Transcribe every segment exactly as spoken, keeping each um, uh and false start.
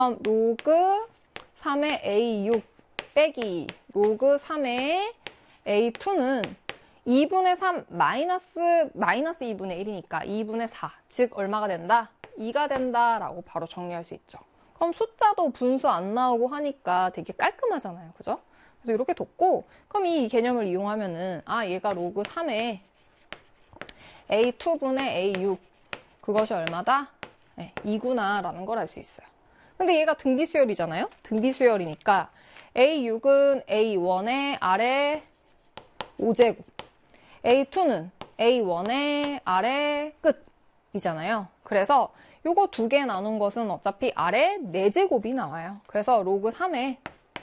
로그 삼의 에이 육 빼기 로그 삼의 에이 투는 이분의 삼 마이너스 마이너스 이분의 일이니까 이분의 사, 즉 얼마가 된다? 이가 된다라고 바로 정리할 수 있죠. 그럼 숫자도 분수 안 나오고 하니까 되게 깔끔하잖아요. 그죠? 그래서 이렇게 뒀고, 그럼 이 개념을 이용하면은 아 얘가 로그 삼의 에이 투분의 에이 육 그것이 얼마다? 네, 이구나 라는 걸 알 수 있어요. 근데 얘가 등비수열이잖아요. 등비수열이니까 에이 육은 에이 원의 아래 오 제곱, 에이 투는 에이 원의 아래 끝이잖아요. 그래서 요거 두 개 나눈 것은 어차피 아래 네 제곱이 나와요. 그래서 로그 삼의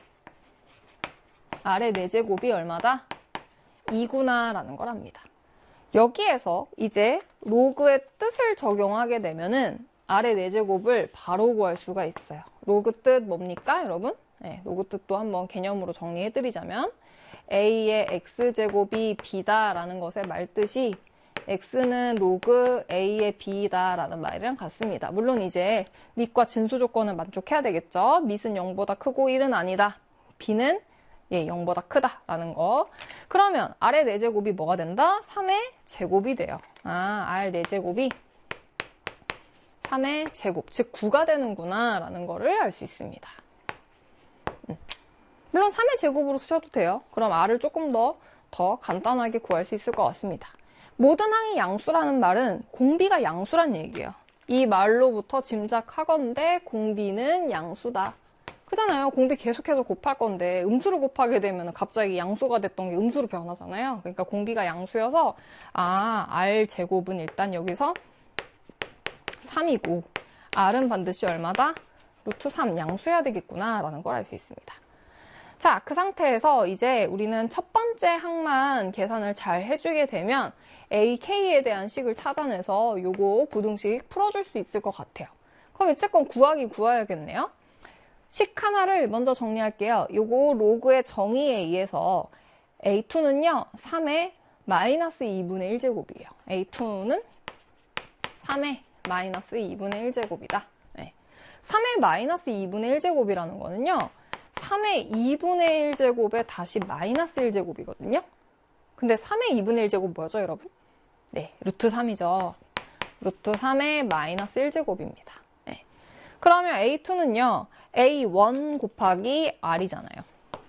아래 네 제곱이 얼마다? 이구나 라는 걸 압니다. 여기에서 이제 로그의 뜻을 적용하게 되면은 아래 네 제곱을 바로 구할 수가 있어요. 로그 뜻 뭡니까, 여러분? 네, 로그 뜻도 한번 개념으로 정리해드리자면 a의 x제곱이 b다라는 것의 말뜻이 x는 로그 a의 b다라는 말이랑 같습니다. 물론 이제 밑과 진수 조건을 만족해야 되겠죠. 밑은 영보다 크고 일은 아니다. b는 예, 영보다 크다라는 거. 그러면 아래 네 제곱이 뭐가 된다? 삼의 제곱이 돼요. 아, 알 네 제곱이 삼의 제곱, 즉 구가 되는구나 라는 거를 알 수 있습니다. 음. 물론 삼의 제곱으로 쓰셔도 돼요. 그럼 R을 조금 더, 더 간단하게 구할 수 있을 것 같습니다. 모든 항이 양수라는 말은 공비가 양수란 얘기예요. 이 말로부터 짐작하건대 공비는 양수다. 그잖아요. 공비 계속해서 곱할 건데 음수로 곱하게 되면 갑자기 양수가 됐던 게 음수로 변하잖아요. 그러니까 공비가 양수여서 아, R 제곱은 일단 여기서 삼이고 R은 반드시 얼마다? 루트 삼 양수해야 되겠구나 라는 걸 알 수 있습니다. 자, 그 상태에서 이제 우리는 첫 번째 항만 계산을 잘 해주게 되면 에이 케이에 대한 식을 찾아내서 요거 부등식 풀어줄 수 있을 것 같아요. 그럼 어쨌건 구하기 구해야겠네요. 식 하나를 먼저 정리할게요. 요거 로그의 정의에 의해서 에이 투는요 삼의 마이너스 이분의 일 제곱이에요. 에이 투는 삼의 마이너스 이분의 일 제곱이다. 네. 삼의 마이너스 이분의 일 제곱이라는 거는요 삼의 이분의 일 제곱에 다시 마이너스 일 제곱이거든요. 근데 삼의 이분의 일 제곱 뭐죠, 여러분? 네, 루트 삼이죠. 루트 삼의 마이너스 일 제곱입니다. 네. 그러면 에이 투는요 에이 원 곱하기 R이잖아요.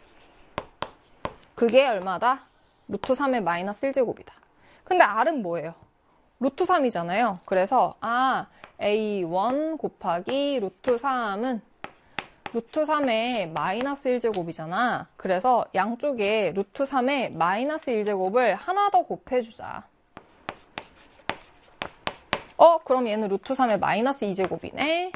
그게 얼마다? 루트 삼의 마이너스 일 제곱이다. 근데 R은 뭐예요? 루트 삼이잖아요. 그래서 아 에이 원 곱하기 루트 삼은 루트 삼의 마이너스 일 제곱이잖아. 그래서 양쪽에 루트 삼의 마이너스 일 제곱을 하나 더 곱해주자. 어, 그럼 얘는 루트 삼의 마이너스 이 제곱이네.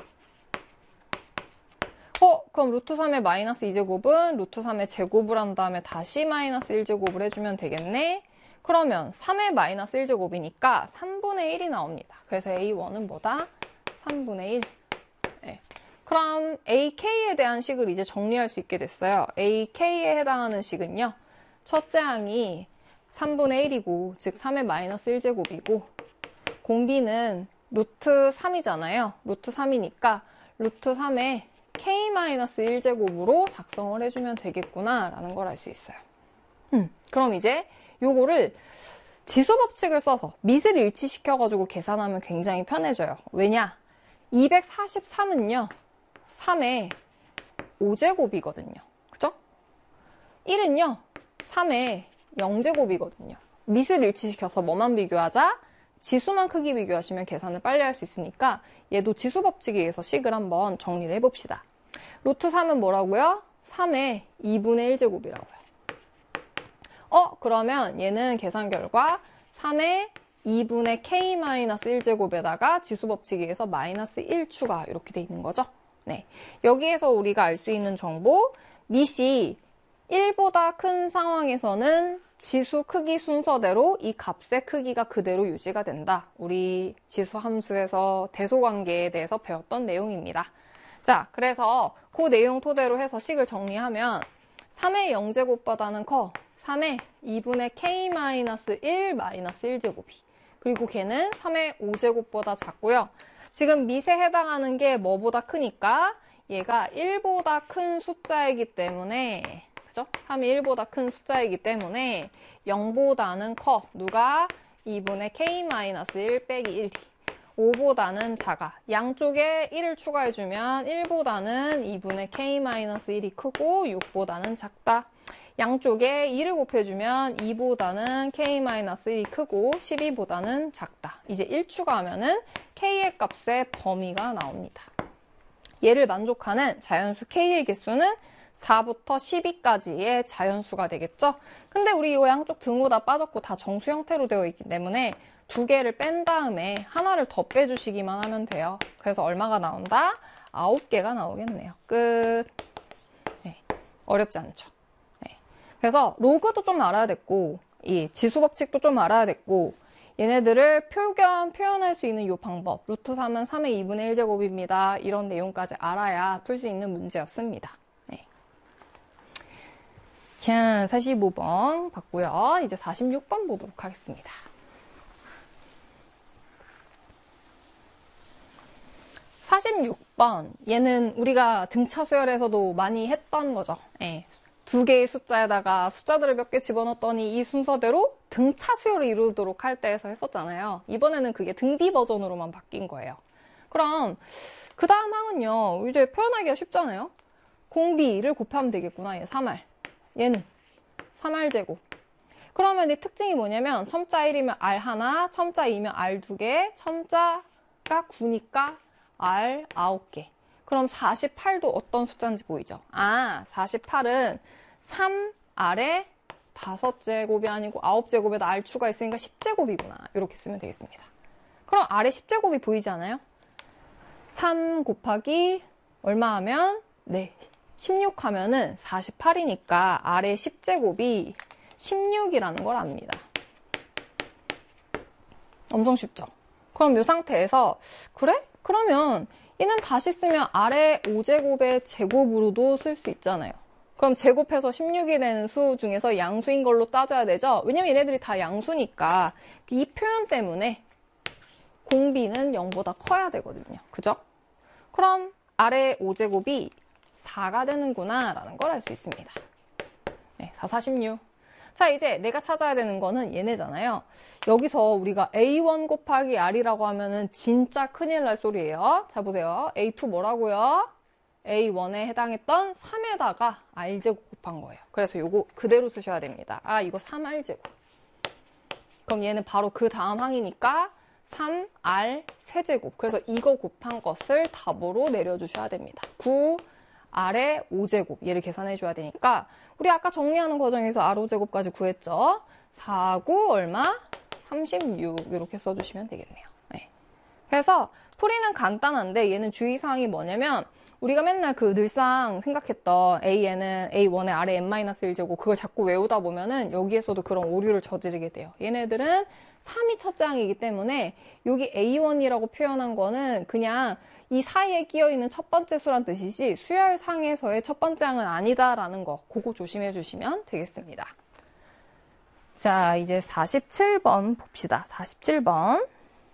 어, 그럼 루트 삼의 마이너스 이 제곱은 루트 삼의 제곱을 한 다음에 다시 마이너스 일 제곱을 해주면 되겠네. 그러면 삼의 마이너스 일 제곱이니까 삼분의 일이 나옵니다. 그래서 에이 원은 뭐다? 삼분의 일. 네. 그럼 에이 케이에 대한 식을 이제 정리할 수 있게 됐어요. 에이 케이에 해당하는 식은요. 첫째 항이 삼분의 일이고, 즉 삼의 마이너스 일 제곱이고, 공비는 루트 삼이잖아요. 루트 삼이니까 루트 삼의 케이 마이너스 일 제곱으로 작성을 해주면 되겠구나 라는 걸 알 수 있어요. 음, 그럼 이제 요거를 지수 법칙을 써서 밑을 일치시켜가지고 계산하면 굉장히 편해져요. 왜냐? 이백사십삼은요 삼의 오 제곱이거든요. 그죠? 일은요 삼의 영 제곱이거든요. 밑을 일치시켜서 뭐만 비교하자? 지수만 크기 비교하시면 계산을 빨리 할 수 있으니까 얘도 지수 법칙에 의해서 식을 한번 정리를 해봅시다. 루트 삼은 뭐라고요? 삼의 이분의 일 제곱이라고요. 어, 그러면 얘는 계산 결과 삼의 이분의 케이 마이너스 일 제곱에다가 지수 법칙에 의해서 마이너스 일 추가 이렇게 돼 있는 거죠. 네. 여기에서 우리가 알 수 있는 정보, 밑이 일보다 큰 상황에서는 지수 크기 순서대로 이 값의 크기가 그대로 유지가 된다. 우리 지수 함수에서 대소관계에 대해서 배웠던 내용입니다. 자, 그래서 그 내용 토대로 해서 식을 정리하면 삼의 영 제곱보다는 커. 삼의 이분의 케이 마이너스 일 마이너스 일 제곱이. 그리고 걔는 삼의 오 제곱보다 작고요. 지금 밑에 해당하는 게 뭐보다 크니까 얘가 일보다 큰 숫자이기 때문에, 그죠? 삼이 일보다 큰 숫자이기 때문에 영보다는 커. 누가? 이분의 k-일 빼기 일이. 오보다는 작아. 양쪽에 일을 추가해주면 일보다는 이분의 k-일이 크고 육보다는 작다. 양쪽에 이를 곱해주면 이보다는 k-일이 크고 십이보다는 작다. 이제 일 추가하면은 k의 값의 범위가 나옵니다. 얘를 만족하는 자연수 k의 개수는 사부터 십이까지의 자연수가 되겠죠? 근데 우리 이거 양쪽 등호 다 빠졌고 다 정수 형태로 되어 있기 때문에 두 개를 뺀 다음에 하나를 더 빼주시기만 하면 돼요. 그래서 얼마가 나온다? 아홉 개가 나오겠네요. 끝. 네, 어렵지 않죠? 네. 그래서 로그도 좀 알아야 됐고, 이 지수 법칙도 좀 알아야 됐고, 얘네들을 표견, 표현할 수 있는 이 방법. 루트 삼은 삼의 이분의 일 제곱입니다. 이런 내용까지 알아야 풀 수 있는 문제였습니다. 네. 자, 사십오 번 봤고요. 이제 사십육 번 보도록 하겠습니다. 사십육 번, 얘는 우리가 등차 수열에서도 많이 했던 거죠. 예. 두 개의 숫자에다가 숫자들을 몇 개 집어넣었더니 이 순서대로 등차 수열을 이루도록 할 때에서 했었잖아요. 이번에는 그게 등비 버전으로만 바뀐 거예요. 그럼 그 다음 항은요, 이제 표현하기가 쉽잖아요. 공비를 곱하면 되겠구나. 얘 삼 알. 얘는 삼 알 제곱. 그러면 이 특징이 뭐냐면 첨자 일이면 알 하나, 첨자 이면 알 두 개, 첨자가 구니까 알 아홉 개. 그럼 사십팔도 어떤 숫자인지 보이죠? 아, 사십팔은 삼 알에 다섯 제곱이 아니고 아홉 제곱에다 알 추가했으니까 십 제곱이구나. 이렇게 쓰면 되겠습니다. 그럼 알에 십 제곱이 보이지 않아요? 삼 곱하기 얼마 하면? 네, 십육 하면은 사십팔이니까 알에 십 제곱이 십육이라는 걸 압니다. 엄청 쉽죠? 그럼 이 상태에서 그래? 그러면 얘는 다시 쓰면 아래 오 제곱의 제곱으로도 쓸 수 있잖아요. 그럼 제곱해서 십육이 되는 수 중에서 양수인 걸로 따져야 되죠? 왜냐면 얘네들이 다 양수니까 이 표현 때문에 공비는 영보다 커야 되거든요. 그죠? 그럼 아래 오 제곱이 사가 되는구나 라는 걸 알 수 있습니다. 네, 사, 사십육. 자, 이제 내가 찾아야 되는 거는 얘네잖아요. 여기서 우리가 에이 원 곱하기 R이라고 하면은 진짜 큰일 날 소리예요. 자, 보세요. 에이 투 뭐라고요? 에이 원에 해당했던 삼에다가 R제곱 곱한 거예요. 그래서 요거 그대로 쓰셔야 됩니다. 아, 이거 삼 알제곱. 그럼 얘는 바로 그 다음 항이니까 삼 알 세제곱. 그래서 이거 곱한 것을 답으로 내려주셔야 됩니다. 구 R에 오 제곱. 얘를 계산해 줘야 되니까 우리 아까 정리하는 과정에서 알 오 제곱까지 구했죠. 사, 구 얼마? 삼십육. 이렇게 써주시면 되겠네요. 네. 그래서 풀이는 간단한데 얘는 주의사항이 뭐냐면 우리가 맨날 그 늘상 생각했던 에이에는 에이 원에 아래 엔 마이너스 일 제곱 그걸 자꾸 외우다 보면은 여기에서도 그런 오류를 저지르게 돼요. 얘네들은 삼이 첫째 항이기 때문에 여기 에이 원이라고 표현한 거는 그냥 이 사이에 끼어있는 첫 번째 수란 뜻이지 수열상에서의 첫 번째 항은 아니다라는 거 그거 조심해 주시면 되겠습니다. 자, 이제 사십칠 번 봅시다. 사십칠 번.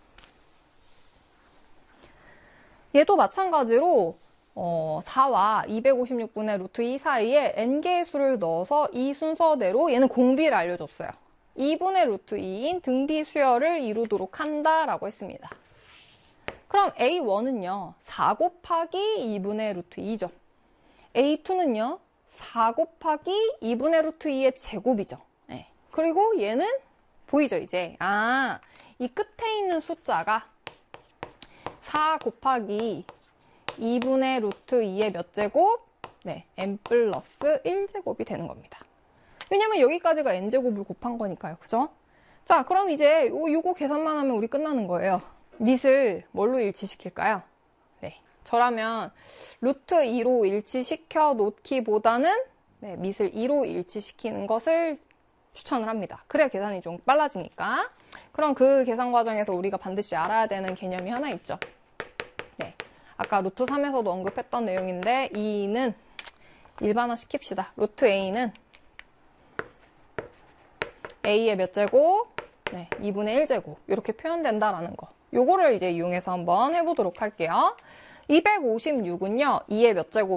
얘도 마찬가지로 어, 사와 이백오십육 분의 루트 이 사이에 n개의 수를 넣어서 이 순서대로 얘는 공비를 알려줬어요. 이 분의 루트 이인 등비 수열을 이루도록 한다라고 했습니다. 그럼 에이 원은요. 사 곱하기 이 분의 루트 이죠. 에이 투는요. 사 곱하기 이 분의 루트 이의 제곱이죠. 네. 그리고 얘는 보이죠 이제. 아, 이 끝에 있는 숫자가 사 곱하기 이 분의 루트 이의 몇 제곱? 네, n 플러스 일 제곱이 되는 겁니다. 왜냐면 여기까지가 n제곱을 곱한 거니까요. 그죠? 자, 그럼 이제 요, 요거 계산만 하면 우리 끝나는 거예요. 밑을 뭘로 일치시킬까요? 네, 저라면 루트 이로 일치시켜 놓기보다는 네, 밑을 이로 일치시키는 것을 추천을 합니다. 그래야 계산이 좀 빨라지니까. 그럼 그 계산 과정에서 우리가 반드시 알아야 되는 개념이 하나 있죠. 네, 아까 루트 삼에서도 언급했던 내용인데 이는 일반화 시킵시다. 루트 A는 A의 몇 제곱? 네, 이분의 일 제곱 이렇게 표현된다라는 거. 요거를 이제 이용해서 한번 해보도록 할게요. 이백오십육은요, 이의 몇 제곱